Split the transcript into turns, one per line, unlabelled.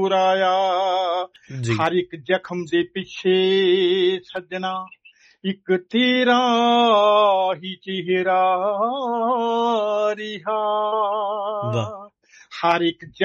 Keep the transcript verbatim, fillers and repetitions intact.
ਮੁਸਕਰਾਇਆ
ਜੀ
ਹਰ ਇੱਕ ਜ਼ਖਮ ਦੇ ਪਿੱਛੇ ਸੱਜਣਾ ਇੱਕ ਤੇਰਾ ਹੀ ਚਿਹਰਾ ਰਿਹਾ
ਵਾਹ
ਹਰ ਇੱਕ